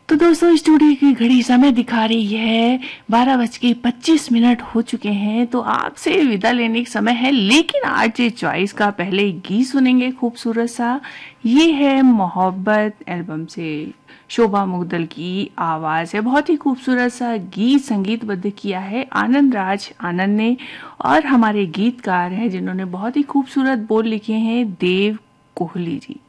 तो दोस्तों स्टूडियो की घड़ी समय दिखा रही है 12:25 हो चुके हैं। तो आपसे विदा लेने का समय है, लेकिन आज ये चॉइस का पहले गीत सुनेंगे खूबसूरत सा। ये है मोहब्बत एल्बम से शोभा मुग्दल की आवाज़ है। बहुत ही खूबसूरत सा गीत संगीतबद्ध किया है आनंद राज आनंद ने, और हमारे गीतकार हैं जिन्होंने बहुत ही खूबसूरत बोल लिखे हैं देव कोहली जी।